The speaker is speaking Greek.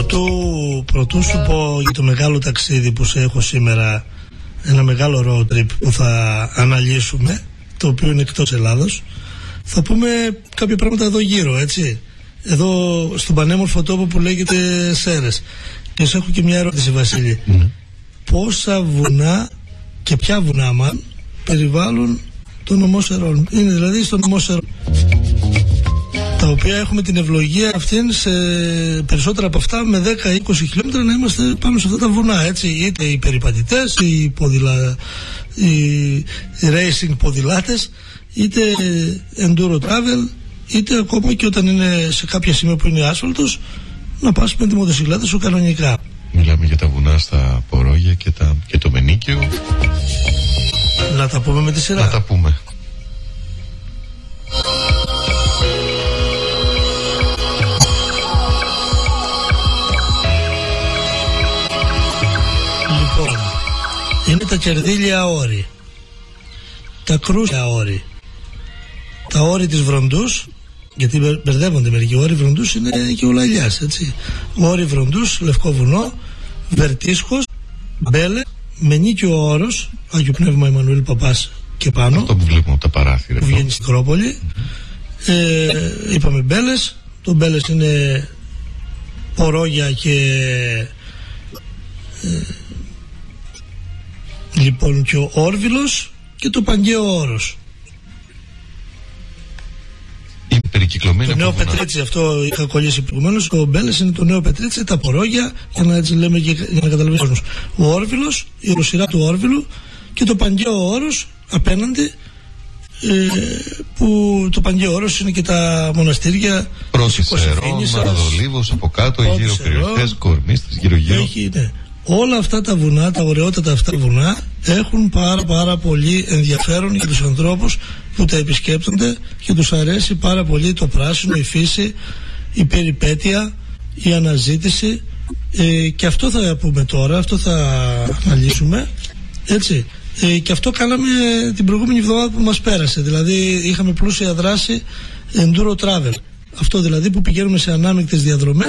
Πρωτού σου πω για το μεγάλο ταξίδι που σε έχω σήμερα, ένα μεγάλο road trip που θα αναλύσουμε, το οποίο είναι εκτός Ελλάδος, θα πούμε κάποια πράγματα εδώ γύρω, έτσι. Εδώ στον πανέμορφο τόπο που λέγεται Σέρρες. Και σου έχω και μια ερώτηση, Βασίλη. Πόσα βουνά και ποια βουνά περιβάλλουν τον νομό Σερών? Είναι δηλαδή στον νομό Σερών, τα οποία έχουμε την ευλογία αυτήν σε περισσότερα από αυτά με 10-20 χιλιόμετρα να είμαστε πάνω σε αυτά τα βουνά, έτσι. Είτε οι περιπατητές, οι racing ποδηλάτες, είτε enduro travel, είτε ακόμα και όταν είναι σε κάποια σημεία που είναι άσφαλτος να πας με τη μοτοσυκλέτα σου κανονικά. Μιλάμε για τα βουνά στα Πορόγια και το Μενίκαιο. Να τα πούμε με τη σειρά. Να τα πούμε. Λοιπόν, είναι τα Κερδίλια όρη, τα Κρούσια όρη, τα όρη της Βροντούς, γιατί μπερδεύονται μερικοί. Όρη Βροντούς είναι και ο Λαλιάς, έτσι. Όρη Βροντούς, Λευκό Βουνό, Βερτίσχος, Μπέλε, Μενίκιο Όρος, Άγιο Πνεύμα Εμμανουήλ Παπάς και πάνω. Αυτό που βλέπουμε από τα παράθυρα. Που βγαίνει στην Ακρόπολη. Είπαμε Μπέλες. Το Μπέλες είναι Πορόγια και λοιπόν και ο Όρβιλος και το Παγκαίο Όρος. Το νέο Πετρίτσι, αυτό είχα κολλήσει προηγουμένως. Ο Μπέλες είναι το νέο Πετρίτσι, τα Πορόγια, για να έτσι λέμε και για να καταλαβαίνει ο κόσμος. Ο Όρβιλος, η οροσειρά του Όρβιλου και το Παγκαίο Όρος απέναντι, που το Παγκαίο Όρος είναι και τα μοναστήρια. Πρώτη Σερών, Μαραδολίβος, από κάτω, γύρω περιοχές, Κορμίστες, γύρω-γύρω. Έχει, ναι. Όλα αυτά τα βουνά, τα ωραιότατα αυτά βουνά, έχουν πάρα πολύ ενδιαφέρον για τους ανθρώπους που τα επισκέπτονται και τους αρέσει πάρα πολύ το πράσινο, η φύση, η περιπέτεια, η αναζήτηση, και αυτό θα πούμε τώρα, αυτό θα αναλύσουμε, έτσι. Και αυτό κάναμε την προηγούμενη εβδομάδα που μας πέρασε, δηλαδή είχαμε πλούσια δράση enduro travel, αυτό δηλαδή που πηγαίνουμε σε ανάμεικτες διαδρομές